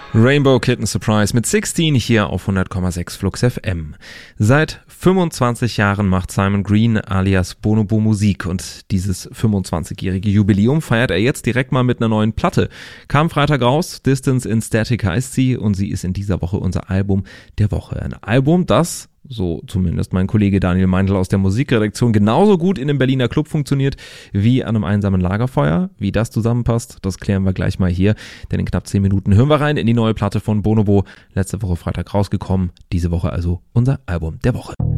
Rainbow Kitten Surprise mit 16 hier auf 100,6 Flux FM. Seit 25 Jahren macht Simon Green alias Bonobo Musik und dieses 25-jährige Jubiläum feiert er jetzt direkt mal mit einer neuen Platte. Kam Freitag raus, Distance in Static heißt sie und sie ist in dieser Woche unser Album der Woche. Ein Album, das, so zumindest mein Kollege Daniel Meindl aus der Musikredaktion, genauso gut in einem Berliner Club funktioniert wie an einem einsamen Lagerfeuer. Wie das zusammenpasst, das klären wir gleich mal hier, denn in knapp 10 Minuten hören wir rein in die neue Platte von Bonobo. Letzte Woche Freitag rausgekommen, diese Woche also unser Album der Woche.